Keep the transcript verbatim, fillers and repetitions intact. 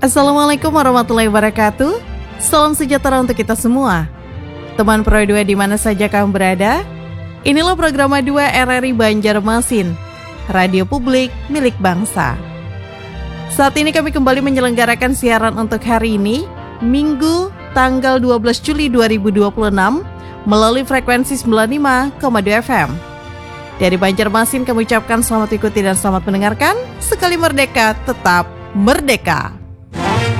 Assalamualaikum warahmatullahi wabarakatuh. Salam sejahtera untuk kita semua. Teman Pro dua di mana saja kamu berada, inilah program dua R R I Banjarmasin, radio publik milik bangsa. Saat ini kami kembali menyelenggarakan siaran untuk hari ini, Minggu tanggal dua belas Juli dua ribu dua puluh enam, melalui frekuensi sembilan puluh lima koma dua F M. Dari Banjarmasin kami ucapkan selamat ikuti dan selamat mendengarkan. Sekali merdeka, tetap merdeka.